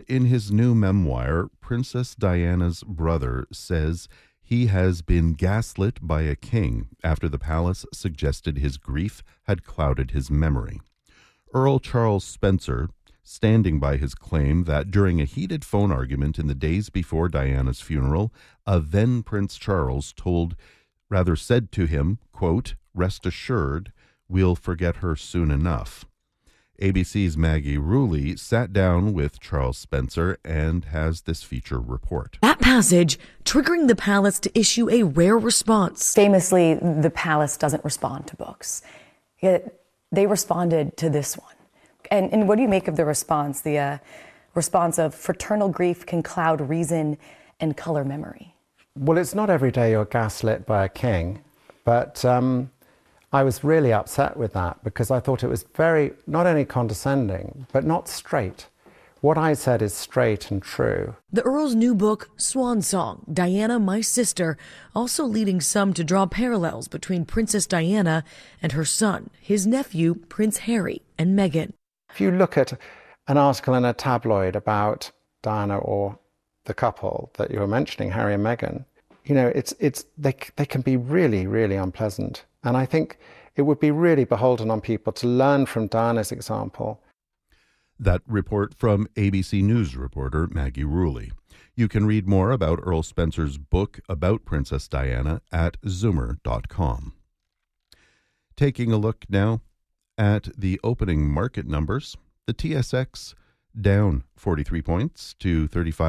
in his new memoir, Princess Diana's brother says he has been gaslit by a king after the palace suggested his grief had clouded his memory. Earl Charles Spencer, standing by his claim that during a heated phone argument in the days before Diana's funeral, a then Prince Charles said to him, quote, "Rest assured, we'll forget her soon enough." ABC's Maggie Rulli sat down with Charles Spencer and has this feature report. That passage triggering the palace to issue a rare response. Famously, the palace doesn't respond to books. Yet they responded to this one. And what do you make of the response? The response of fraternal grief can cloud reason and color memory. Well, it's not every day you're gaslit by a king, but I was really upset with that because I thought it was very, not only condescending, but not straight. What I said is straight and true. The Earl's new book, Swan Song, Diana, My Sister, also leading some to draw parallels between Princess Diana and her son, his nephew, Prince Harry, and Meghan. If you look at an article in a tabloid about Diana or the couple that you were mentioning, Harry and Meghan, you know, they can be really, really unpleasant. And I think it would be really beholden on people to learn from Diana's example. That report from ABC News reporter Maggie Rulli. You can read more about Earl Spencer's book about Princess Diana at Zoomer.com. Taking a look now at the opening market numbers, the TSX down 43 points to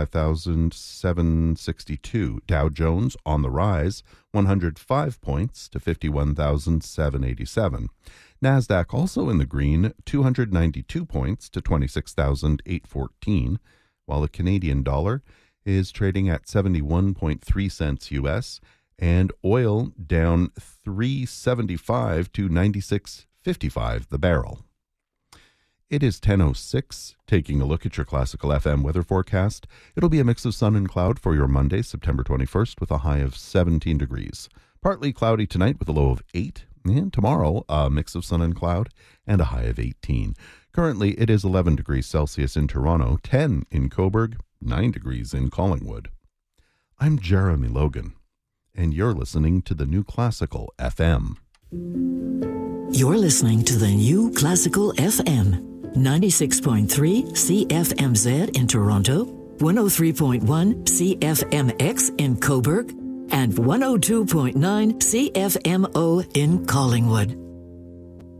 35,762. Dow Jones on the rise, 105 points to 51,787. NASDAQ also in the green, 292 points to 26,814, while the Canadian dollar is trading at 71.3 cents US, and oil down $3.75 to 96.55 the barrel. It is 10:06. Taking a look at your Classical FM weather forecast. It'll be a mix of sun and cloud for your Monday, September 21st, with a high of 17 degrees. Partly cloudy tonight with a low of 8. And tomorrow, a mix of sun and cloud and a high of 18. Currently, it is 11 degrees Celsius in Toronto, 10 in Cobourg, 9 degrees in Collingwood. I'm Jeremy Logan, and you're listening to the New Classical FM. You're listening to the New Classical FM. 96.3 CFMZ in Toronto, 103.1 CFMX in Cobourg, and 102.9 CFMO in Collingwood.